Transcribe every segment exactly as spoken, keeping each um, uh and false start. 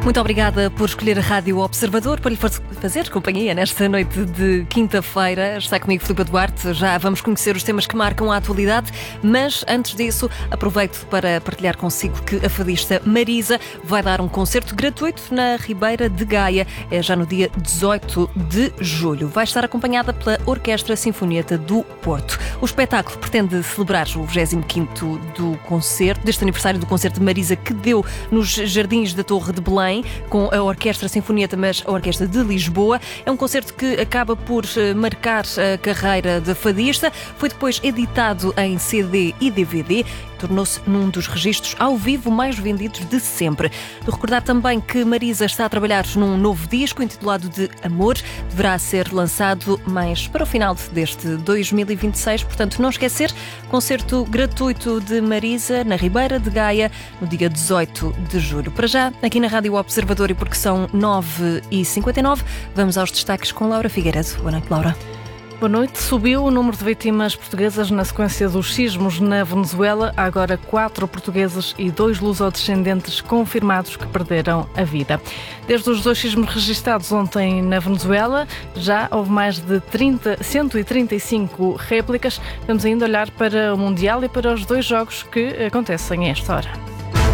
Muito obrigada por escolher a Rádio Observador para lhe fazer companhia nesta noite de quinta-feira. Está comigo Filipe Duarte. Já vamos conhecer os temas que marcam a atualidade, mas antes disso aproveito para partilhar consigo que a fadista Marisa vai dar um concerto gratuito na Ribeira de Gaia, é já no dia dezoito de julho. Vai estar acompanhada pela Orquestra Sinfonieta do Porto. O espetáculo pretende celebrar o vigésimo quinto do concerto, deste aniversário do concerto de Marisa, que deu nos Jardins da Torre de Belém, com a Orquestra Sinfonieta, mas a Orquestra de Lisboa. É um concerto que acaba por marcar a carreira da fadista. Foi depois editado em C D e D V D. Tornou-se num dos registros ao vivo mais vendidos de sempre. De recordar também que Marisa está a trabalhar num novo disco intitulado de Amor. Deverá ser lançado mais para o final deste dois mil e vinte e seis. Portanto, não esquecer, concerto gratuito de Marisa na Ribeira de Gaia no dia dezoito de julho. Para já, aqui na Rádio Observador, e porque são nove e cinquenta e nove, vamos aos destaques com Laura Figueiredo. Boa noite, Laura. Boa noite. Subiu o número de vítimas portuguesas na sequência dos sismos na Venezuela. Há agora quatro portugueses e dois lusodescendentes confirmados que perderam a vida. Desde os dois sismos registados ontem na Venezuela, já houve mais de trinta, cento e trinta e cinco réplicas. Vamos ainda olhar para o Mundial e para os dois jogos que acontecem a esta hora.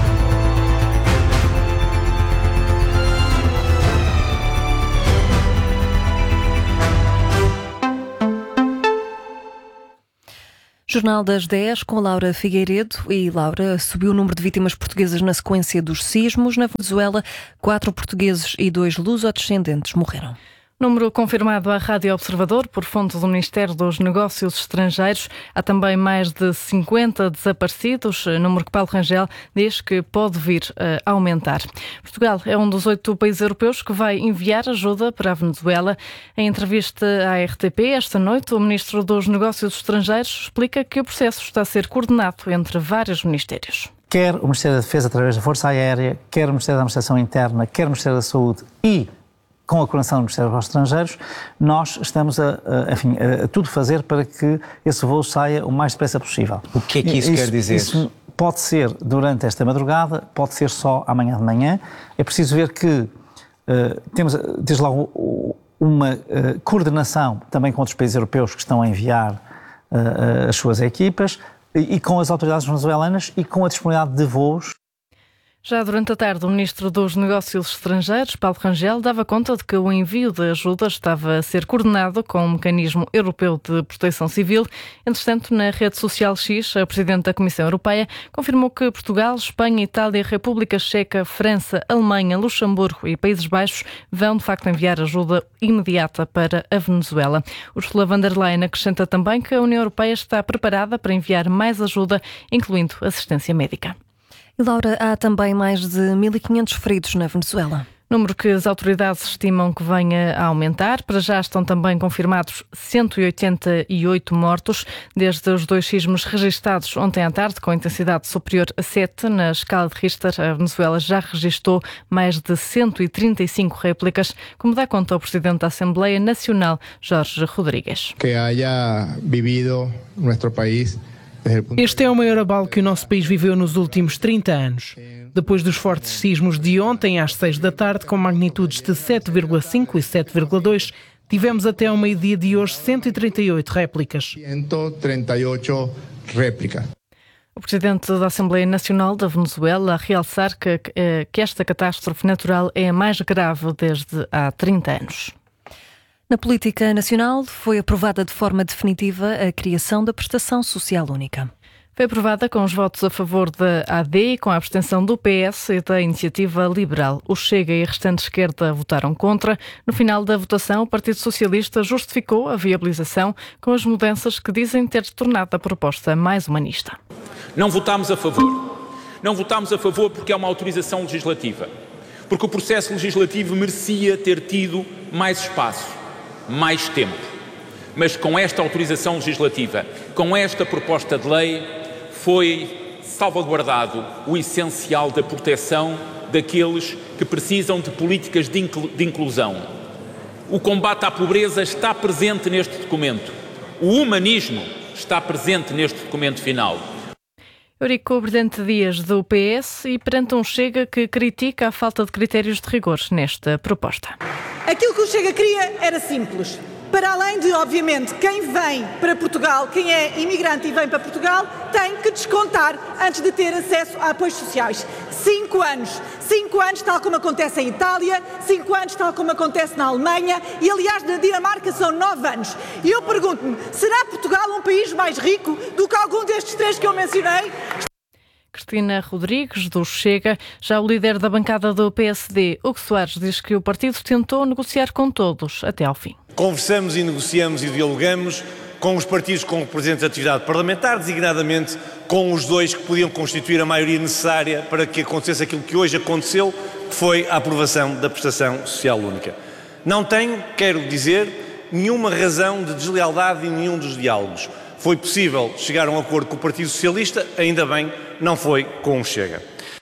Jornal das dez com Laura Figueiredo. E Laura, subiu o número de vítimas portuguesas na sequência dos sismos. Na Venezuela, quatro portugueses e dois lusodescendentes morreram. Número confirmado à Rádio Observador por fontes do Ministério dos Negócios Estrangeiros. Há também mais de cinquenta desaparecidos, número que Paulo Rangel diz que pode vir a aumentar. Portugal é um dos oito países europeus que vai enviar ajuda para a Venezuela. Em entrevista à R T P esta noite, o Ministro dos Negócios Estrangeiros explica que o processo está a ser coordenado entre vários ministérios. Quer o Ministério da Defesa através da Força Aérea, quer o Ministério da Administração Interna, quer o Ministério da Saúde e com a coordenação do Ministério dos Estrangeiros, nós estamos a, a, enfim, a, a tudo fazer para que esse voo saia o mais depressa possível. O que é que isso, isso quer dizer? Isso pode ser durante esta madrugada, pode ser só amanhã de manhã. É preciso ver que uh, temos, desde logo, uma uh, coordenação também com outros países europeus que estão a enviar uh, as suas equipas e, e com as autoridades venezuelanas e com a disponibilidade de voos. Já durante a tarde, o Ministro dos Negócios Estrangeiros, Paulo Rangel, dava conta de que o envio de ajuda estava a ser coordenado com o Mecanismo Europeu de Proteção Civil. Entretanto, na rede social X, a Presidente da Comissão Europeia confirmou que Portugal, Espanha, Itália, República Checa, França, Alemanha, Luxemburgo e Países Baixos vão, de facto, enviar ajuda imediata para a Venezuela. Ursula von der Leyen acrescenta também que a União Europeia está preparada para enviar mais ajuda, incluindo assistência médica. E Laura, há também mais de mil e quinhentos feridos na Venezuela. Número que as autoridades estimam que venha a aumentar. Para já estão também confirmados cento e oitenta e oito mortos, desde os dois sismos registados ontem à tarde, com intensidade superior a sete. Na escala de Richter, a Venezuela já registou mais de cento e trinta e cinco réplicas, como dá conta o Presidente da Assembleia Nacional, Jorge Rodrigues. Que haya vivido nosso país. Este é o maior abalo que o nosso país viveu nos últimos trinta anos. Depois dos fortes sismos de ontem às seis da tarde, com magnitudes de sete vírgula cinco e sete vírgula dois, tivemos até ao meio-dia de hoje cento e trinta e oito réplicas. cento e trinta e oito réplicas. O Presidente da Assembleia Nacional da Venezuela a realçar que, que esta catástrofe natural é a mais grave desde há trinta anos. Na política nacional, foi aprovada de forma definitiva a criação da Prestação Social Única. Foi aprovada com os votos a favor da A D e com a abstenção do P S e da Iniciativa Liberal. O Chega e a restante esquerda votaram contra. No final da votação, o Partido Socialista justificou a viabilização com as mudanças que dizem ter tornado a proposta mais humanista. Não votámos a favor. Não votámos a favor porque é uma autorização legislativa. Porque o processo legislativo merecia ter tido mais espaço, mais tempo. Mas com esta autorização legislativa, com esta proposta de lei, foi salvaguardado o essencial da proteção daqueles que precisam de políticas de inclusão. O combate à pobreza está presente neste documento. O humanismo está presente neste documento final. Eurico Brilhante Dias, do P S, e perante um Chega que critica a falta de critérios de rigor nesta proposta. Aquilo que o Chega queria era simples. Para além de, obviamente, quem vem para Portugal, quem é imigrante e vem para Portugal, tem que descontar antes de ter acesso a apoios sociais. Cinco anos. Cinco anos, tal como acontece em Itália, cinco anos, tal como acontece na Alemanha e, aliás, na Dinamarca são nove anos. E eu pergunto-me, será Portugal um país mais rico do que algum destes três que eu mencionei? Cristina Rodrigues, do Chega. Já o líder da bancada do P S D, Hugo Soares, diz que o partido tentou negociar com todos até ao fim. Conversamos e negociamos e dialogamos com os partidos com representatividade parlamentar, designadamente com os dois que podiam constituir a maioria necessária para que acontecesse aquilo que hoje aconteceu, que foi a aprovação da prestação social única. Não tenho, quero dizer, nenhuma razão de deslealdade em nenhum dos diálogos. Foi possível chegar a um acordo com o Partido Socialista, ainda bem, não foi com o Chega.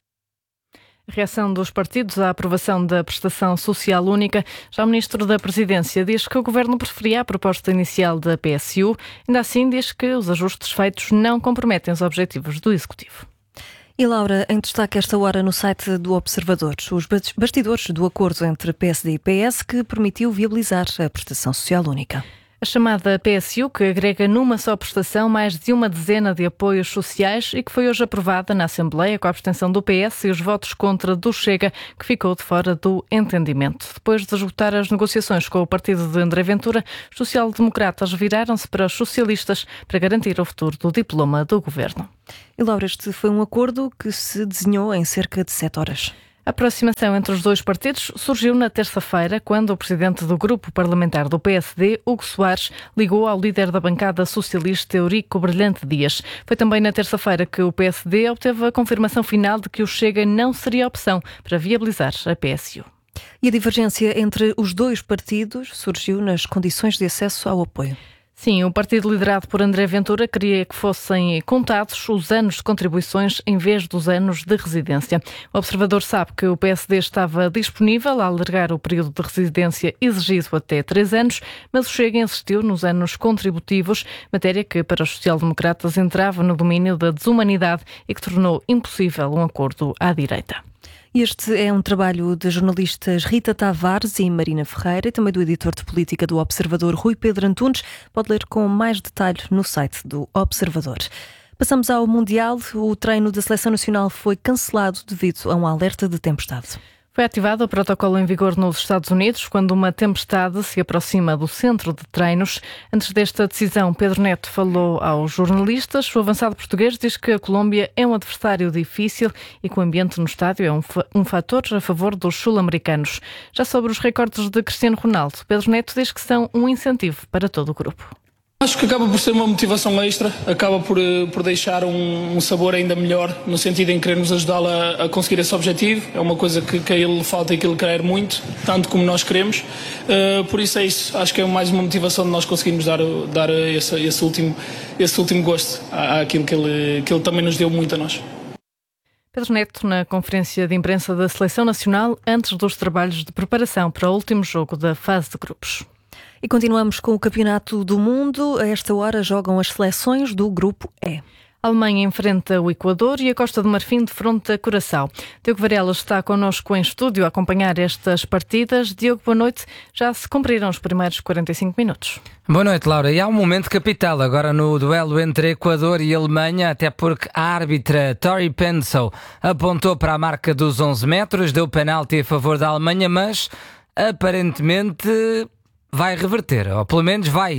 A reação dos partidos à aprovação da prestação social única. Já o Ministro da Presidência diz que o Governo preferia a proposta inicial da P S U. Ainda assim, diz que os ajustes feitos não comprometem os objetivos do Executivo. E Laura, em destaque esta hora no site do Observador, os bastidores do acordo entre P S D e P S que permitiu viabilizar a prestação social única. A chamada P S U, que agrega numa só prestação mais de uma dezena de apoios sociais e que foi hoje aprovada na Assembleia com a abstenção do P S e os votos contra do Chega, que ficou de fora do entendimento. Depois de esgotar as negociações com o partido de André Ventura, os social-democratas viraram-se para os socialistas para garantir o futuro do diploma do governo. E Laura, este foi um acordo que se desenhou em cerca de sete horas. A aproximação entre os dois partidos surgiu na terça-feira, quando o presidente do grupo parlamentar do P S D, Hugo Soares, ligou ao líder da bancada socialista, Eurico Brilhante Dias. Foi também na terça-feira que o P S D obteve a confirmação final de que o Chega não seria opção para viabilizar a P S U. E a divergência entre os dois partidos surgiu nas condições de acesso ao apoio. Sim, o partido liderado por André Ventura queria que fossem contados os anos de contribuições em vez dos anos de residência. O Observador sabe que o P S D estava disponível a alargar o período de residência exigido até três anos, mas o Chega insistiu nos anos contributivos, matéria que para os social-democratas entrava no domínio da desumanidade e que tornou impossível um acordo à direita. Este é um trabalho das jornalistas Rita Tavares e Marina Ferreira e também do editor de política do Observador, Rui Pedro Antunes. Pode ler com mais detalhe no site do Observador. Passamos ao Mundial. O treino da Seleção Nacional foi cancelado devido a um alerta de tempestade. Foi ativado o protocolo em vigor nos Estados Unidos quando uma tempestade se aproxima do centro de treinos. Antes desta decisão, Pedro Neto falou aos jornalistas. O avançado português diz que a Colômbia é um adversário difícil e que o ambiente no estádio é um, fa- um fator a favor dos sul-americanos. Já sobre os recordes de Cristiano Ronaldo, Pedro Neto diz que são um incentivo para todo o grupo. Acho que acaba por ser uma motivação extra, acaba por, por deixar um, um sabor ainda melhor, no sentido em querermos ajudá-lo a, a conseguir esse objetivo. É uma coisa que, que a ele falta e que ele quer muito, tanto como nós queremos. Uh, por isso é isso, acho que é mais uma motivação de nós conseguirmos dar, dar esse, esse, último, esse último gosto à, àquilo que ele, que ele também nos deu muito a nós. Pedro Neto, na conferência de imprensa da Seleção Nacional, antes dos trabalhos de preparação para o último jogo da fase de grupos. E continuamos com o Campeonato do Mundo. A esta hora jogam as seleções do Grupo E. A Alemanha enfrenta o Equador e a Costa do Marfim defronta Curaçao. Diogo Varela está connosco em estúdio a acompanhar estas partidas. Diogo, boa noite. Já se cumpriram os primeiros quarenta e cinco minutos. Boa noite, Laura. E há um momento capital agora no duelo entre Equador e Alemanha, até porque a árbitra Tori Penso apontou para a marca dos onze metros, deu penalti a favor da Alemanha, mas aparentemente vai reverter, ou pelo menos vai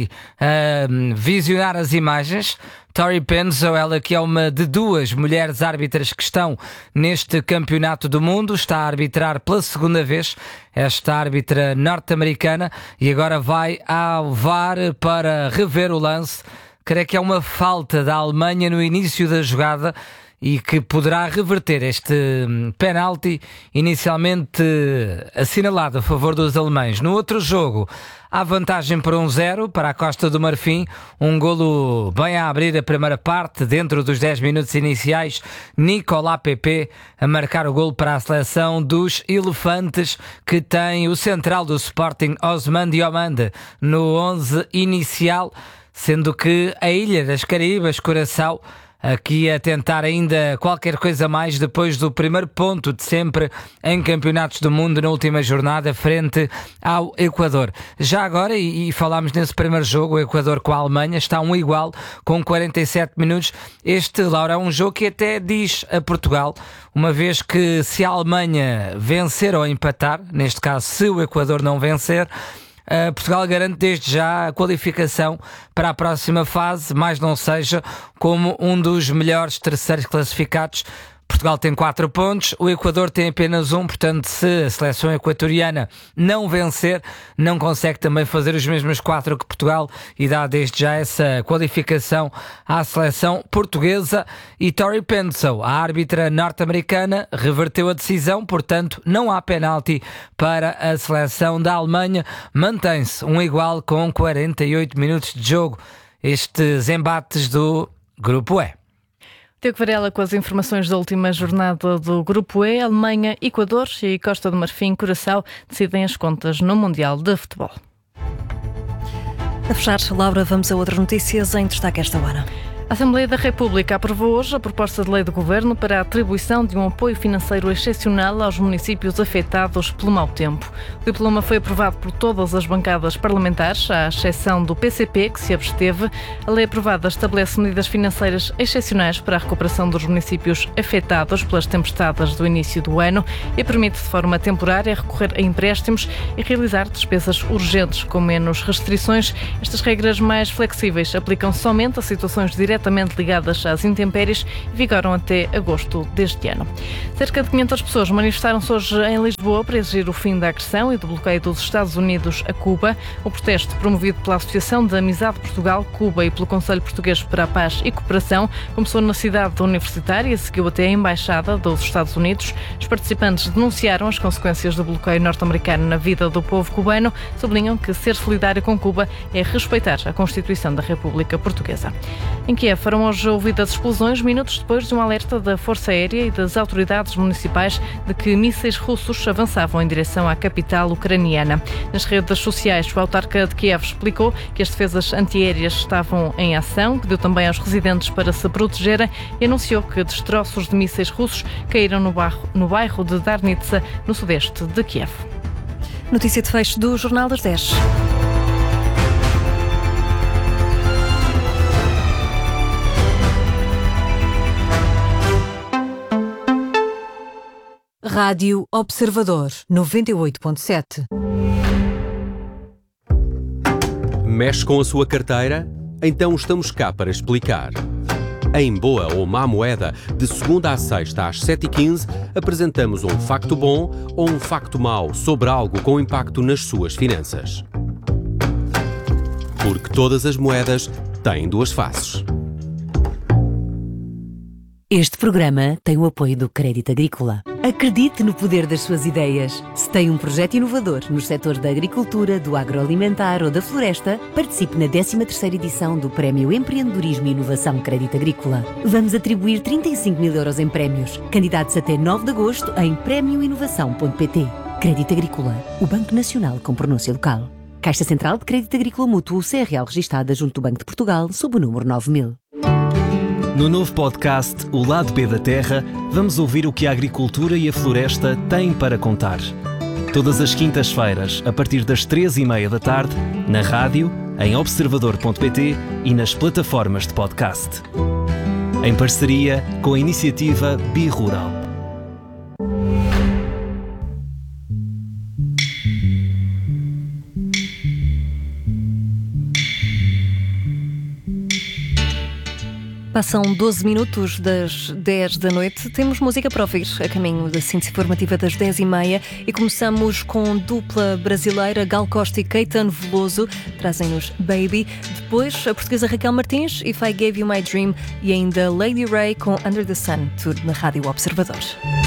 uh, visionar as imagens. Tori Penso, ela que é uma de duas mulheres árbitras que estão neste campeonato do mundo, está a arbitrar pela segunda vez, esta árbitra norte-americana, e agora vai ao V A R para rever o lance. Creio que é uma falta da Alemanha no início da jogada e que poderá reverter este penalti inicialmente assinalado a favor dos alemães. No outro jogo, há vantagem por um zero para a Costa do Marfim, um golo bem a abrir a primeira parte, dentro dos dez minutos iniciais, Nicolas Pepe a marcar o golo para a seleção dos Elefantes, que tem o central do Sporting, Osman Diomande, no onze inicial, sendo que a Ilha das Caraíbas, Curaçao, aqui a tentar ainda qualquer coisa mais depois do primeiro ponto de sempre em campeonatos do mundo na última jornada frente ao Equador. Já agora, e, e falámos nesse primeiro jogo, o Equador com a Alemanha, está um igual com quarenta e sete minutos. Este, Laura, é um jogo que até diz a Portugal, uma vez que se a Alemanha vencer ou empatar, neste caso se o Equador não vencer, Uh, Portugal garante desde já a qualificação para a próxima fase, mais não seja como um dos melhores terceiros classificados. Portugal tem quatro pontos, o Equador tem apenas um, portanto, se a seleção equatoriana não vencer, não consegue também fazer os mesmos quatro que Portugal e dá desde já essa qualificação à seleção portuguesa. E Tori Penso, a árbitra norte-americana, reverteu a decisão, portanto, não há penalti para a seleção da Alemanha. Mantém-se um igual com quarenta e oito minutos de jogo. Estes embates do Grupo E. Tiago Varela com as informações da última jornada do Grupo E. Alemanha, Equador e Costa do Marfim, Curaçao decidem as contas no Mundial de Futebol. A fechar, Laura, vamos a outras notícias em destaque esta hora. A Assembleia da República aprovou hoje a proposta de lei do Governo para a atribuição de um apoio financeiro excepcional aos municípios afetados pelo mau tempo. O diploma foi aprovado por todas as bancadas parlamentares, à exceção do P C P, que se absteve. A lei aprovada estabelece medidas financeiras excepcionais para a recuperação dos municípios afetados pelas tempestades do início do ano e permite, de forma temporária, recorrer a empréstimos e realizar despesas urgentes com menos restrições. Estas regras mais flexíveis aplicam somente a situações diretas diretamente ligadas às intempéries e vigoram até agosto deste ano. Cerca de quinhentas pessoas manifestaram-se hoje em Lisboa para exigir o fim da agressão e do bloqueio dos Estados Unidos a Cuba. O protesto, promovido pela Associação de Amizade Portugal-Cuba e pelo Conselho Português para a Paz e Cooperação, começou na cidade universitária e seguiu até a Embaixada dos Estados Unidos. Os participantes denunciaram as consequências do bloqueio norte-americano na vida do povo cubano, sublinham que ser solidário com Cuba é respeitar a Constituição da República Portuguesa. Em Kiev foram hoje ouvidas explosões minutos depois de um alerta da Força Aérea e das autoridades municipais de que mísseis russos avançavam em direção à capital ucraniana. Nas redes sociais, o autarca de Kiev explicou que as defesas antiaéreas estavam em ação, pediu também aos residentes para se protegerem e anunciou que destroços de mísseis russos caíram no bairro, no bairro de Darnitsa, no sudeste de Kiev. Notícia de fecho do Jornal das dez. Rádio Observador, noventa e oito ponto sete. Mexe com a sua carteira? Então estamos cá para explicar. Em Boa ou Má Moeda, de segunda à sexta às sete e quinze, apresentamos um facto bom ou um facto mau sobre algo com impacto nas suas finanças. Porque todas as moedas têm duas faces. Este programa tem o apoio do Crédito Agrícola. Acredite no poder das suas ideias. Se tem um projeto inovador nos setores da agricultura, do agroalimentar ou da floresta, participe na décima terceira edição do Prémio Empreendedorismo e Inovação Crédito Agrícola. Vamos atribuir trinta e cinco mil euros em prémios. Candidatos até nove de agosto em prémio inovação ponto pt. Crédito Agrícola, o Banco Nacional com pronúncia local. Caixa Central de Crédito Agrícola Mútuo C R L registada junto do Banco de Portugal, sob o número nove mil. No novo podcast O Lado B da Terra, vamos ouvir o que a agricultura e a floresta têm para contar. Todas as quintas-feiras, a partir das três e meia da tarde, na rádio, em observador ponto pt e nas plataformas de podcast. Em parceria com a iniciativa Bi-Rural. Passam doze minutos das dez da noite. Temos música para ouvir a caminho da síntese informativa das dez e meia e começamos com dupla brasileira Gal Costa e Caetano Veloso. Trazem-nos Baby. Depois a portuguesa Raquel Martins, If I Gave You My Dream e ainda Lady Ray com Under the Sun. Tudo na Rádio Observador.